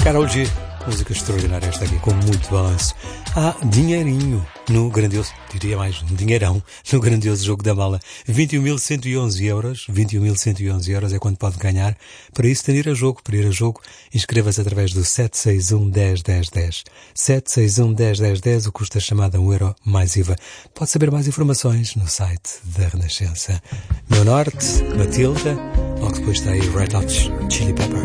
Karol G, música extraordinária esta aqui, com muito balanço. Há dinheirinho no grandioso, diria mais, um dinheirão no grandioso jogo da bala. 21.111 euros, 21.111 euros é quanto pode ganhar. Para isso tem de ir a jogo, inscreva-se através do 761 10 10 10. 761 10 10 10, o custo da chamada €1 mais IVA. Pode saber mais informações no site da Renascença. Meu Norte, Matilda, logo depois está aí Red Hot Chili Peppers.